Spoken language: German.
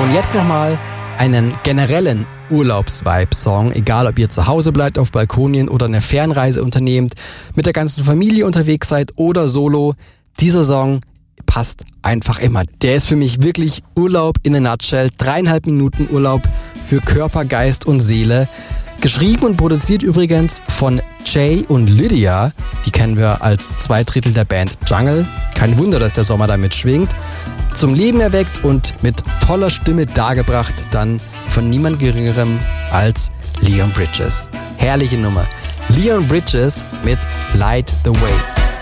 Und jetzt nochmal einen generellen Urlaubs-Vibe-Song, egal ob ihr zu Hause bleibt auf Balkonien oder eine Fernreise unternehmt, mit der ganzen Familie unterwegs seid oder solo. Dieser Song passt einfach immer. Der ist für mich wirklich Urlaub in a nutshell. 3,5 Minuten Urlaub für Körper, Geist und Seele. Geschrieben und produziert übrigens von Jay und Lydia. Die kennen wir als 2/3 der Band Jungle. Kein Wunder, dass der Sommer damit schwingt. Zum Leben erweckt und mit toller Stimme dargebracht, dann von niemand Geringerem als Leon Bridges. Herrliche Nummer. Leon Bridges mit Light the Way.